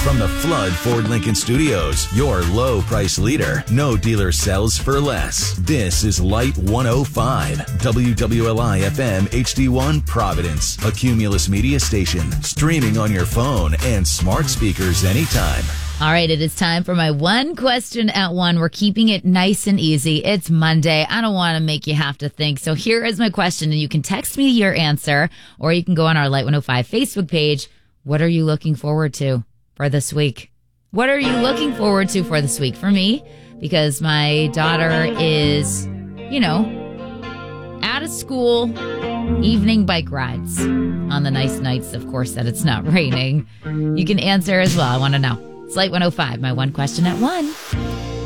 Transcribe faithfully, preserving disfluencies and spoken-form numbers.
From the Flood Ford Lincoln Studios, your low price leader. No dealer sells for less. This is Light one oh five, W W L I F M H D one Providence, a Cumulus media station, streaming on your phone and smart speakers anytime. All right, it is time for my one question at one. We're keeping it nice and easy. It's Monday. I don't want to make you have to think. So here is my question, and you can text me your answer, or you can go on our Light one oh five Facebook page. What are you looking forward to for this week? What are you looking forward to for this week? For me, because my daughter is, you know, out of school, evening bike rides on the nice nights, of course, that it's not raining. You can answer as well. I want to know. It's Light one oh five, my one question at one.